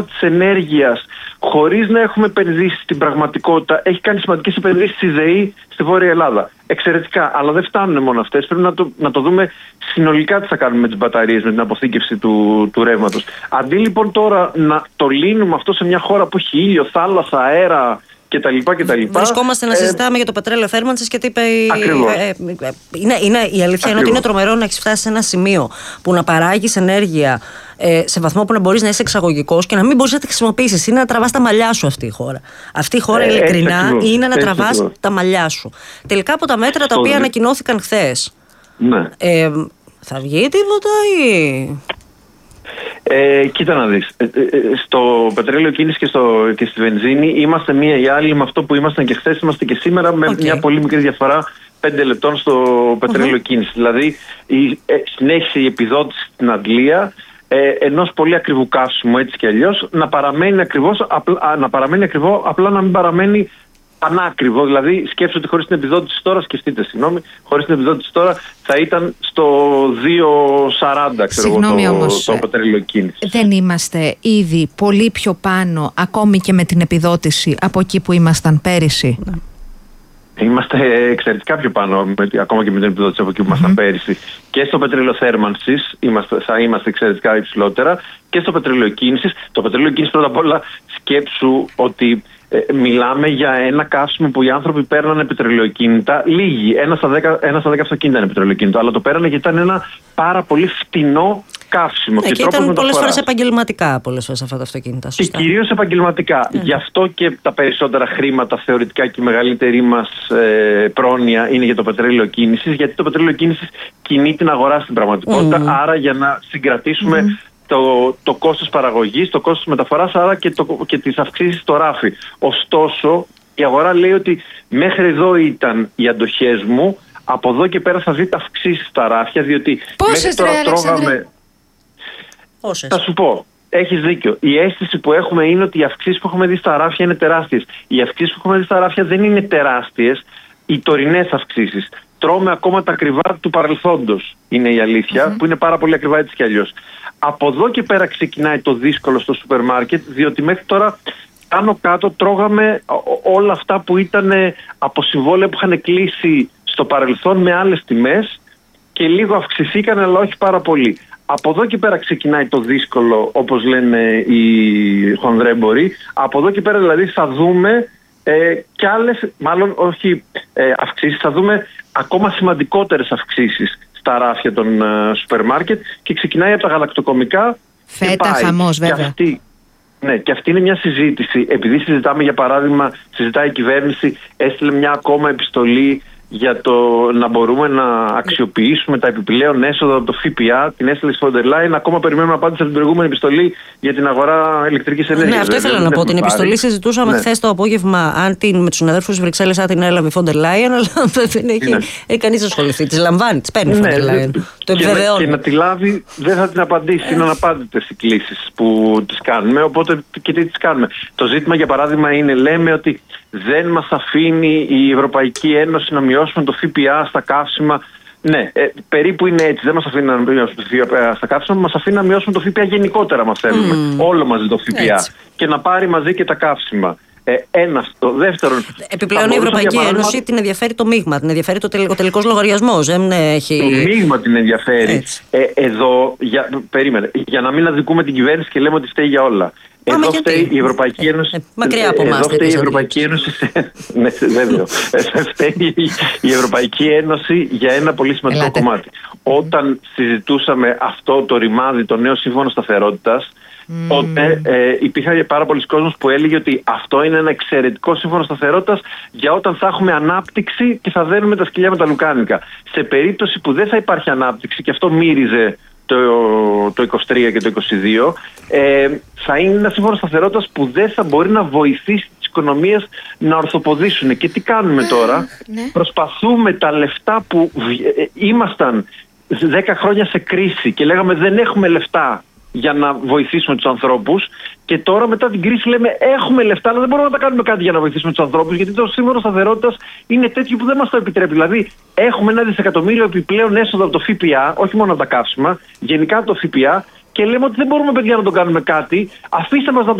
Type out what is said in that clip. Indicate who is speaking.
Speaker 1: της ενέργειας, χωρίς να έχουμε επενδύσει στην πραγματικότητα, έχει κάνει σημαντικές επενδύσεις στη ΔΕΗ στη Βόρεια Ελλάδα. Εξαιρετικά. Αλλά δεν φτάνουν μόνο αυτές. Πρέπει να το δούμε συνολικά τι θα κάνουμε με τις μπαταρίες, με την αποθήκευση του ρεύματος. Αντί λοιπόν τώρα να το λύνουμε αυτό σε μια χώρα που έχει ήλιο, θάλασσα, αέρα κτλ.
Speaker 2: Βρισκόμαστε να συζητάμε για το πετρέλαιο θέρμανσης και τι είπε. Η αλήθεια είναι ότι είναι τρομερό να έχεις φτάσει σε ένα σημείο που να παράγεις ενέργεια σε βαθμό που να μπορείς να είσαι εξαγωγικός και να μην μπορείς να τη χρησιμοποιήσεις. Είναι να τραβάς τα μαλλιά σου αυτή η χώρα. Αυτή η χώρα ειλικρινά είναι να τραβάς τα μαλλιά σου. Τελικά από τα μέτρα τα οποία ανακοινώθηκαν χθες, θα βγει τίποτα ή.
Speaker 1: Κοίτα να δεις, στο πετρέλαιο κίνηση και στη βενζίνη είμαστε μία ή άλλη με αυτό που ήμασταν και χθες, είμαστε και σήμερα, με μια πολύ μικρή διαφορά 5 λεπτών στο πετρέλαιο κίνηση. Δηλαδή συνέχισε η επιδότηση στην Αγγλία ενός πολύ ακριβού καύσιμου, έτσι και αλλιώς, να παραμένει ακριβό, απλά να μην παραμένει πανάκριβο. Δηλαδή, σκέψτε ότι χωρίς την επιδότηση τώρα, χωρίς την επιδότηση τώρα θα ήταν στο 2,40, ξέρω εγώ, το πετρέλαιο κίνηση.
Speaker 3: Δεν είμαστε ήδη πολύ πιο πάνω, ακόμη και με την επιδότηση, από εκεί που ήμασταν πέρυσι?
Speaker 1: Είμαστε εξαιρετικά πιο πάνω, ακόμα και με την επιδότηση, από εκεί που ήμασταν πέρυσι. Και στο πετρέλαιο θέρμανσης θα είμαστε εξαιρετικά υψηλότερα, και στο πετρέλαιο κίνησης. Το πετρέλαιο κίνησης, πρώτα απ' όλα, σκέψου ότι μιλάμε για ένα καύσιμο που οι άνθρωποι παίρνανε πετρελαιοκίνητα. Λίγοι, ένα στα 10 αυτοκίνητα είναι πετρελαιοκίνητο, αλλά το πέρανε γιατί ήταν ένα πάρα πολύ φτηνό καύσιμο.
Speaker 2: Και ήταν πολλές φορές επαγγελματικά αυτά τα αυτοκίνητα.
Speaker 1: Και κυρίως επαγγελματικά. Γι' αυτό και τα περισσότερα χρήματα, θεωρητικά, και η μεγαλύτερη μας πρόνοια είναι για το πετρέλαιο κίνησης, γιατί το πετρέλαιο κίνησης κινεί την αγορά στην πραγματικότητα. Άρα, για να συγκρατήσουμε το κόστος παραγωγής, το κόστος μεταφοράς, άρα και τις αυξήσεις στο ράφι. Ωστόσο, η αγορά λέει ότι μέχρι εδώ ήταν οι αντοχές μου, από εδώ και πέρα θα δείτε αυξήσεις στα ράφια, διότι
Speaker 3: πόσες
Speaker 1: μέχρι τώρα τρώγαμε. Θα σου πω, έχεις δίκιο. Η αίσθηση που έχουμε είναι ότι οι αυξήσεις που έχουμε δει στα ράφια είναι τεράστιες. Οι αυξήσεις που έχουμε δει στα ράφια δεν είναι τεράστιες, οι τωρινές αυξήσεις. Τρώμε ακόμα τα ακριβά του παρελθόντος, είναι η αλήθεια, που είναι πάρα πολύ ακριβά έτσι κι αλλιώς. Από εδώ και πέρα ξεκινάει το δύσκολο στο σούπερ μάρκετ, διότι μέχρι τώρα πάνω κάτω τρώγαμε όλα αυτά που ήταν από συμβόλαια που είχαν κλείσει στο παρελθόν με άλλες τιμές και λίγο αυξηθήκαν, αλλά όχι πάρα πολύ. Από εδώ και πέρα ξεκινάει το δύσκολο, όπως λένε οι χονδρέμποροι. Από εδώ και πέρα δηλαδή θα δούμε και άλλες, μάλλον όχι αυξήσεις, θα δούμε ακόμα σημαντικότερες αυξήσεις στα ράφια των σούπερ μάρκετ και ξεκινάει από τα γαλακτοκομικά.
Speaker 3: Φέτα χαμός, βέβαια.
Speaker 1: Και αυτή είναι μια συζήτηση. Επειδή συζητάμε, για παράδειγμα, συζητάει η κυβέρνηση, έστειλε μια ακόμα επιστολή για το να μπορούμε να αξιοποιήσουμε τα επιπλέον έσοδα από το ΦΠΑ, την έστειλε στη Φόντερ Λάιν. Ακόμα περιμένουμε απάντηση από την προηγούμενη επιστολή για την αγορά ηλεκτρικής ενέργειας.
Speaker 2: Ναι, αυτό ήθελα να πω. Την επιστολή συζητούσαμε χθες το απόγευμα με τους συναδέλφους της Βρυξέλλες, αν την έλαβε η Φόντερ Λάιν, αλλά δεν έχει κανείς ασχοληθεί. Τις λαμβάνει, τις παίρνει η Φόντερ Λάιν. Το επιβεβαιώνει.
Speaker 1: Και να τη λάβει δεν θα την απαντήσει. Είναι αναπάντητες οι κλήσεις που τις κάνουμε. Οπότε και τι τις κάνουμε. Το ζήτημα, για παράδειγμα, είναι, λέμε ότι δεν μας αφήνει η Ευρωπαϊκή Ένωση να μειώσουμε το ΦΠΑ στα καύσιμα. Ναι, περίπου είναι έτσι. Δεν μας αφήνει να μειώσουμε το ΦΠΑ στα καύσιμα, μας αφήνει να μειώσουμε το ΦΠΑ γενικότερα, μας θέλουμε. Όλο μαζί το ΦΠΑ. Έτσι. Και να πάρει μαζί και τα καύσιμα. Ένα αυτό. Δεύτερον,
Speaker 2: επιπλέον η Ευρωπαϊκή Ένωση την ενδιαφέρει το μείγμα, την ενδιαφέρει ο τελικός λογαριασμός.
Speaker 1: Το μείγμα την ενδιαφέρει. Εδώ, περίμενε, για να μην αδικούμε την κυβέρνηση και λέμε ότι φταίει για όλα. Εδώ φταίει η Ευρωπαϊκή Ένωση.
Speaker 2: Μακριά από εμάς.
Speaker 1: Εδώ φταίει η Ευρωπαϊκή Ένωση. Ναι, βέβαια. Φταίει η Ευρωπαϊκή Ένωση για ένα πολύ σημαντικό κομμάτι. Όταν συζητούσαμε αυτό το ρημάδι, το νέο σύμφωνο σταθερότητας, τότε υπήρχε πάρα πολλοί κόσμος που έλεγε ότι αυτό είναι ένα εξαιρετικό σύμφωνο σταθερότητας για όταν θα έχουμε ανάπτυξη και θα δένουμε τα σκυλιά με τα λουκάνικα. Σε περίπτωση που δεν θα υπάρχει ανάπτυξη, και αυτό μύριζε το 23 και το 22, θα είναι ένα σύμφωνο σταθερότητας που δεν θα μπορεί να βοηθήσει τις οικονομίες να ορθοποδήσουν. Και τι κάνουμε τώρα? Προσπαθούμε τα λεφτά που ήμασταν 10 χρόνια σε κρίση και λέγαμε δεν έχουμε λεφτά για να βοηθήσουμε τους ανθρώπους, και τώρα μετά την κρίση λέμε έχουμε λεφτά, αλλά δεν μπορούμε να τα κάνουμε κάτι για να βοηθήσουμε τους ανθρώπους, γιατί το σύμφωνο σταθερότητας είναι τέτοιο που δεν μας το επιτρέπει. Δηλαδή έχουμε 1 δισεκατομμύριο επιπλέον έσοδα από το ΦΠΑ, όχι μόνο από τα καύσιμα, γενικά από το ΦΠΑ, και λέμε ότι δεν μπορούμε, παιδιά, να το κάνουμε κάτι. Αφήστε μας να το